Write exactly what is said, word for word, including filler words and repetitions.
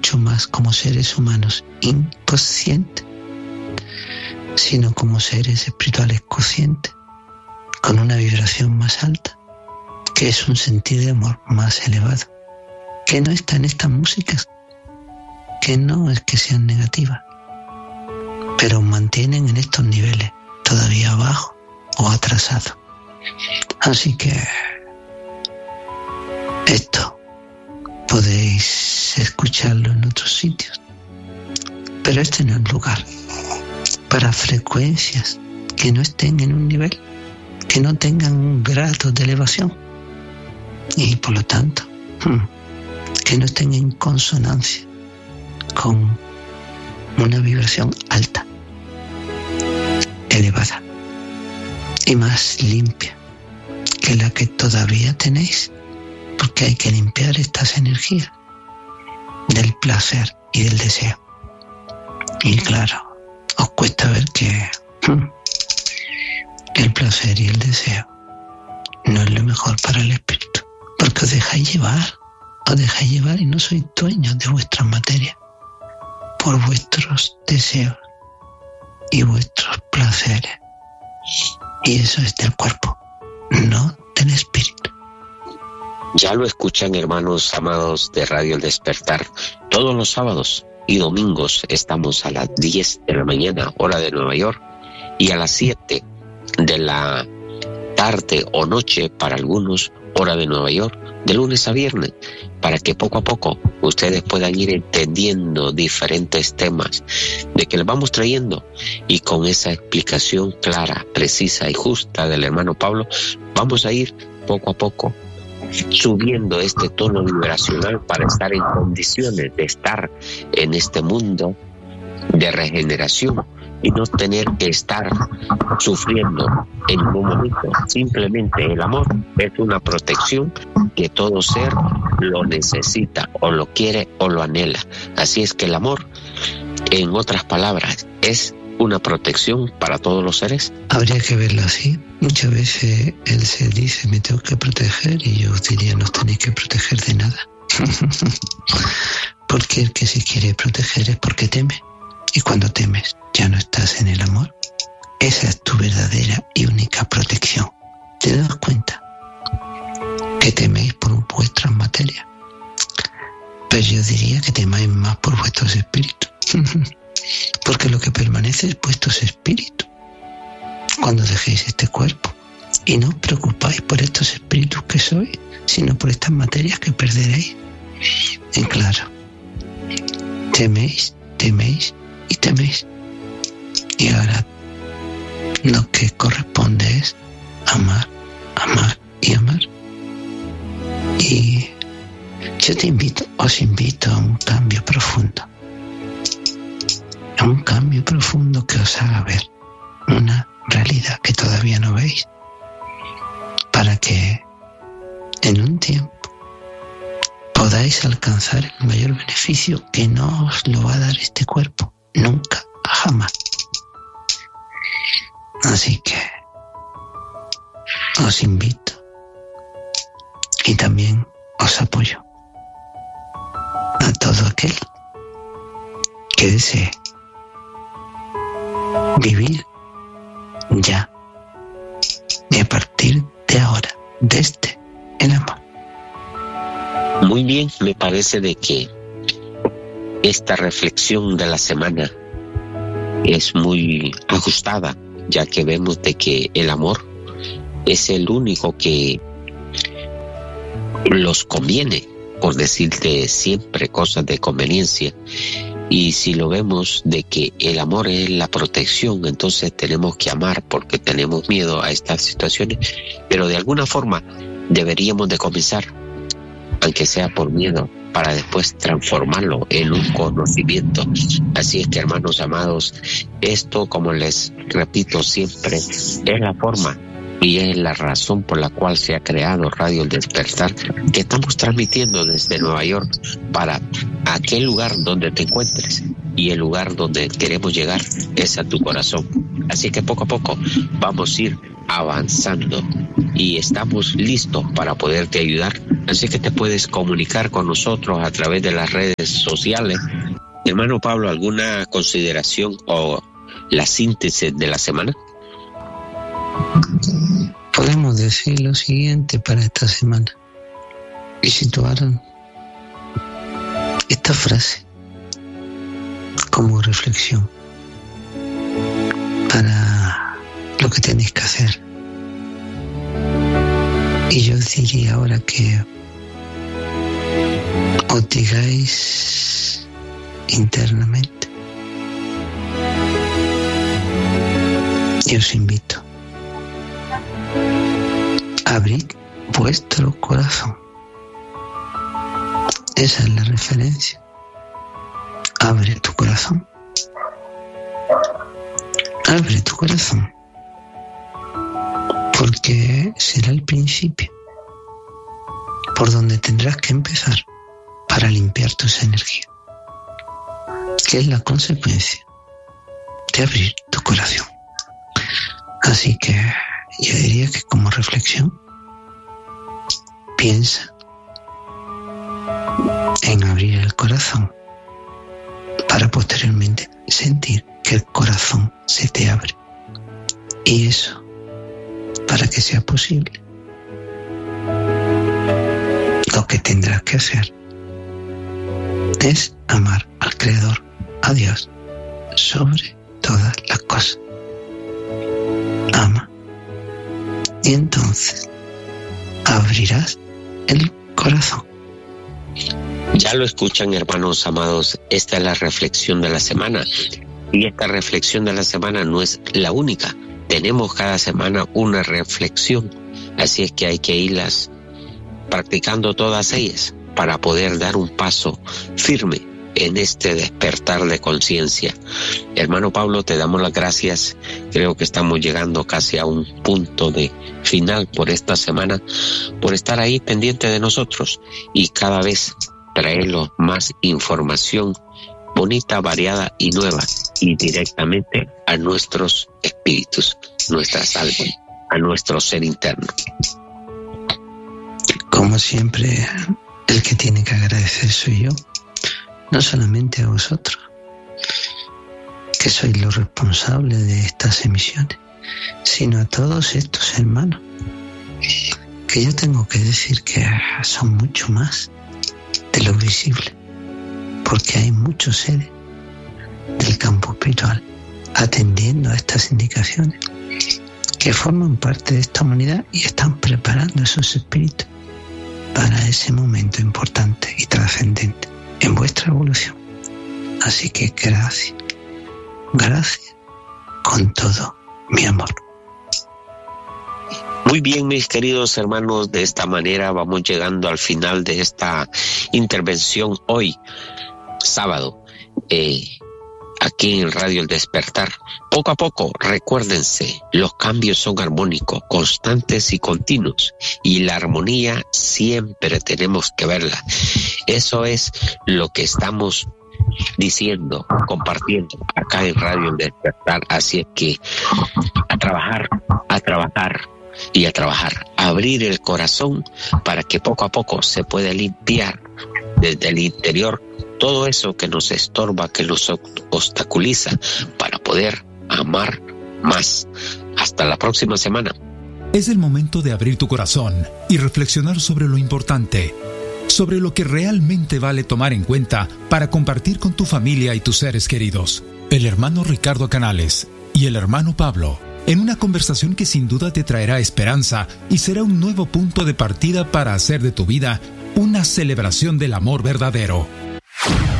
mucho más como seres humanos inconscientes, sino como seres espirituales conscientes, con una vibración más alta, que es un sentido de amor más elevado, que no está en estas músicas, que no es que sean negativas, pero mantienen en estos niveles todavía abajo o atrasados. Así que esto podéis escucharlo en otros sitios, pero este no es el lugar para frecuencias que no estén en un nivel, que no tengan un grado de elevación y por lo tanto que no estén en consonancia con una vibración alta, elevada y más limpia que la que todavía tenéis, porque hay que limpiar estas energías del placer y del deseo. Y claro, os cuesta ver que hmm, el placer y el deseo no es lo mejor para el espíritu, porque os dejáis llevar, os dejáis llevar y no sois dueños de vuestra materia por vuestros deseos y vuestros placeres. Y eso es del cuerpo, no del espíritu. Ya lo escuchan, hermanos amados de Radio El Despertar. Todos los sábados y domingos estamos a las diez de la mañana, hora de Nueva York, y a las siete de la tarde o noche para algunos, hora de Nueva York, de lunes a viernes, para que poco a poco ustedes puedan ir entendiendo diferentes temas de que les vamos trayendo, y con esa explicación clara, precisa y justa del hermano Pablo, vamos a ir poco a poco subiendo este tono vibracional para estar en condiciones de estar en este mundo de regeneración y no tener que estar sufriendo en ningún momento. Simplemente el amor es una protección que todo ser lo necesita, o lo quiere o lo anhela. Así es que el amor, en otras palabras, es una protección para todos los seres. Habría que verlo así. Muchas veces él se dice, me tengo que proteger, y yo diría, no tenéis que proteger de nada. Porque el que se quiere proteger es porque teme. Y cuando temes, ya no estás en el amor. Esa es tu verdadera y única protección. ¿Te das cuenta? Que teméis por vuestras materias. Pero yo diría que temáis más por vuestros espíritus. Porque lo que permanece es vuestros espíritus cuando dejéis este cuerpo. Y no os preocupáis por estos espíritus que sois, sino por estas materias que perderéis. Y claro, teméis, teméis y teméis. Y ahora lo que corresponde es amar, amar y amar. Y yo te invito, os invito a un cambio profundo. A un cambio profundo que os haga ver una realidad que todavía no veis, para que en un tiempo podáis alcanzar el mayor beneficio que no os lo va a dar este cuerpo, nunca, jamás. Así que os invito y también os apoyo a todo aquel que desee vivir ya y a partir de ahora desde el amor. Muy bien, me parece de que esta reflexión de la semana es muy ajustada, ya que vemos de que el amor es el único que los conviene, por decirte siempre cosas de conveniencia. Y si lo vemos de que el amor es la protección, entonces tenemos que amar porque tenemos miedo a estas situaciones, pero de alguna forma deberíamos de comenzar, aunque sea por miedo, para después transformarlo en un conocimiento. Así es que, hermanos amados, esto, como les repito siempre, es la forma y es la razón por la cual se ha creado Radio El Despertar, que estamos transmitiendo desde Nueva York para aquel lugar donde te encuentres, y el lugar donde queremos llegar es a tu corazón. Así que poco a poco vamos a ir avanzando y estamos listos para poderte ayudar Así que te puedes comunicar con nosotros a través de las redes sociales. Hermano Pablo, ¿alguna consideración o la síntesis de la semana? Podemos decir lo siguiente para esta semana y situaron esta frase como reflexión para lo que tenéis que hacer. Y yo diría ahora que os digáis internamente, y os invito a abrir vuestro corazón. Esa es la referencia. Abre tu corazón. Abre tu corazón. Porque será el principio por donde tendrás que empezar para limpiar tus energías, que es la consecuencia de abrir tu corazón. Así que yo diría que como reflexión, piensa en abrir el corazón para posteriormente sentir que el corazón se te abre. Y eso, para que sea posible, lo que tendrás que hacer es amar al Creador, a Dios, sobre todas las cosas. Ama. Y entonces abrirás el corazón. Ya lo escuchan, hermanos amados, esta es la reflexión de la semana. Y esta reflexión de la semana no es la única. Tenemos cada semana una reflexión, así es que hay que irlas practicando todas ellas para poder dar un paso firme en este despertar de conciencia. Hermano Pablo, te damos las gracias. Creo que estamos llegando casi a un punto de final por esta semana, por estar ahí pendiente de nosotros y cada vez traernos más información bonita, variada y nueva, y directamente a nuestros espíritus, nuestras almas, a nuestro ser interno. Como siempre, el que tiene que agradecer soy yo, no solamente a vosotros, que sois los responsables de estas emisiones, sino a todos estos hermanos, que yo tengo que decir que son mucho más de lo visible, porque hay muchos seres del campo espiritual atendiendo a estas indicaciones, que forman parte de esta humanidad y están preparando esos espíritus para ese momento importante y trascendente en vuestra evolución. Así que gracias, gracias con todo mi amor. Muy bien, mis queridos hermanos, de esta manera vamos llegando al final de esta intervención hoy, sábado, eh, aquí en Radio El Despertar. Poco a poco, recuérdense, los cambios son armónicos, constantes y continuos, y la armonía siempre tenemos que verla. Eso es lo que estamos diciendo, compartiendo acá en Radio El Despertar. Así es que a trabajar, a trabajar y a trabajar, a abrir el corazón para que poco a poco se pueda limpiar desde el interior todo eso que nos estorba, que nos obstaculiza, para poder amar más. Hasta la próxima semana. Es el momento de abrir tu corazón y reflexionar sobre lo importante, sobre lo que realmente vale tomar en cuenta para compartir con tu familia y tus seres queridos. El hermano Ricardo Canales y el hermano Pablo, en una conversación que sin duda te traerá esperanza y será un nuevo punto de partida para hacer de tu vida una celebración del amor verdadero.